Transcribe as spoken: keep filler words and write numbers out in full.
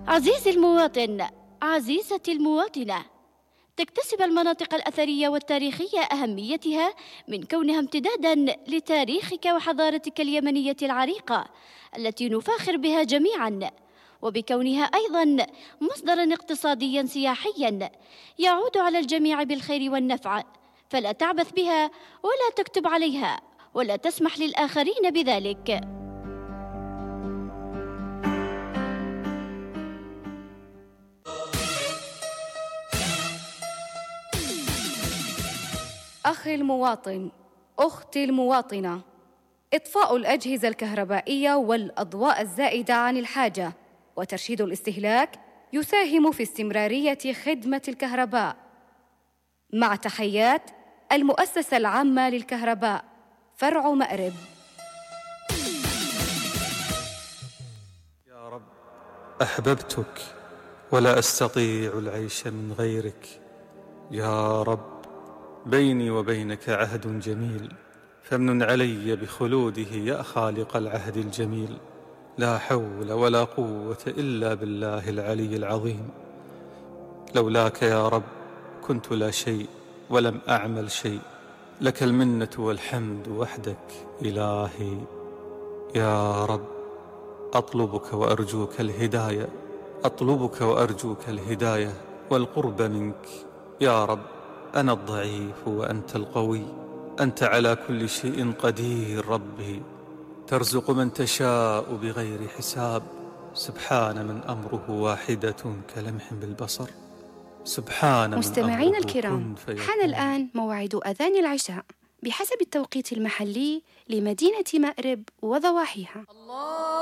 عزيزي المواطن، عزيزتي المواطنة، تكتسب المناطق الأثرية والتاريخية أهميتها من كونها امتداداً لتاريخك وحضارتك اليمنية العريقة التي نفاخر بها جميعاً، وبكونها أيضاً مصدراً اقتصادياً سياحياً يعود على الجميع بالخير والنفع، فلا تعبث بها ولا تكتب عليها ولا تسمح للآخرين بذلك. أخي المواطن، أختي المواطنة، إطفاء الأجهزة الكهربائية والأضواء الزائدة عن الحاجة وترشيد الاستهلاك يساهم في استمرارية خدمة الكهرباء. مع تحيات المؤسسة العامة للكهرباء فرع مأرب. يا رب أحببتك ولا أستطيع العيش من غيرك. يا رب بيني وبينك عهد جميل، فامنن علي بخلوده يا خالق العهد الجميل. لا حول ولا قوة إلا بالله العلي العظيم. لولاك يا رب كنت لا شيء ولم أعمل شيء، لك المنة والحمد وحدك إلهي. يا رب أطلبك وأرجوك الهداية، أطلبك وأرجوك الهداية والقرب منك. يا رب أنا الضعيف وأنت القوي، أنت على كل شيء قدير ربي، ترزق من تشاء بغير حساب. سبحان من أمره واحدة كلمح بالبصر، سبحان من مستمعينا أمره الكرام، كن فيكون. حان الآن موعد أذان العشاء بحسب التوقيت المحلي لمدينة مأرب وضواحيها.